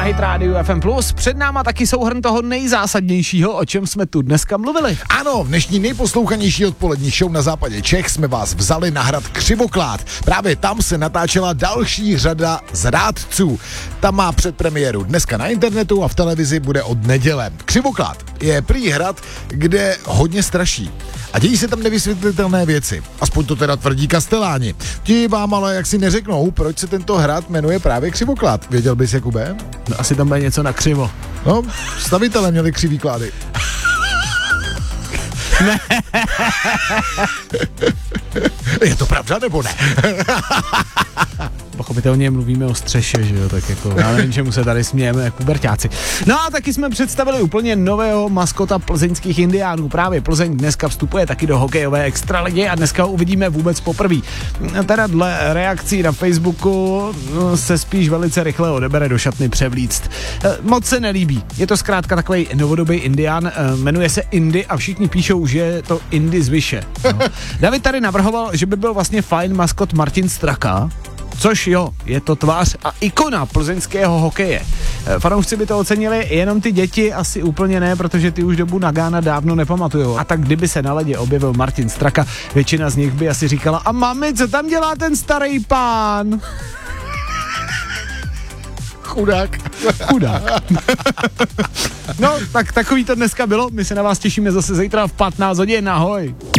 Hit Radio FM+. Před náma taky souhrn toho nejzásadnějšího, o čem jsme tu dneska mluvili. Ano, v dnešní nejposlouchanější odpolední show na západě Čech jsme vás vzali na hrad Křivoklád. Právě tam se natáčela další řada Zrádců. Tam má předpremiéru dneska na internetu a v televizi bude od neděle. Křivoklád je prý hrad, kde hodně straší. A dějí se tam nevysvětlitelné věci. Aspoň to teda tvrdí Kasteláni. Ti vám ale jaksi neřeknou, proč se tento hrad jmenuje právě Křivoklád. Věděl bys, Jakube? No, asi tam bude něco na křivo. No, stavitelé měli křivý klády. Ne. Je to pravda, nebo ne? Pochopitelně mluvíme o střeše, že jo, tak jako já nevím, čemu se tady smějeme jako puberťáci. No a taky jsme představili úplně nového maskota plzeňských Indiánů. Právě Plzeň dneska vstupuje taky do hokejové extraligy a dneska ho uvidíme vůbec poprvé. Teda dle reakcí na Facebooku se spíš velice rychle odebere do šatny převlíct. Moc se nelíbí. Je to zkrátka takovej novodobý Indián, jmenuje se Indy a všichni píšou, že je to Indy z Vyše. No. David tady navrhoval, že by byl vlastně fajn maskot Martin Straka, což jo, je to tvář a ikona plzeňského hokeje. Fanoušci by to ocenili, jenom ty děti asi úplně ne, protože ty už dobu Nagána dávno nepamatujou. A tak kdyby se na ledě objevil Martin Straka, většina z nich by asi říkala: a mami, co tam dělá ten starý pán? Chudák. No, tak takový to dneska bylo. My se na vás těšíme zase zítra v 15 hodin. Ahoj.